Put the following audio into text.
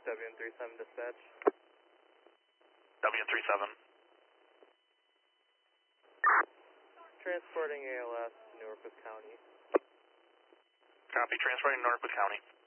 WN37 dispatch. WN37. Transporting ALS to Northwood County. Copy, transporting Northwood County.